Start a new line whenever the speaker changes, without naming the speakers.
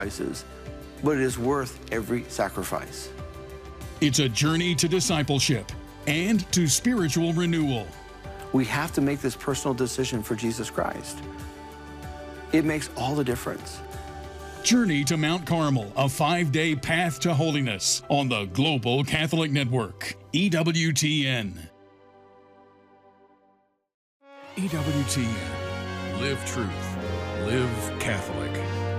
sacrifices, but it is worth every sacrifice.
It's a journey to discipleship and to spiritual renewal.
We have to make this personal decision for Jesus Christ. It makes all the difference.
Journey to Mount Carmel, a 5-day path to holiness on the Global Catholic Network, EWTN. EWTN. Live truth. Live Catholic.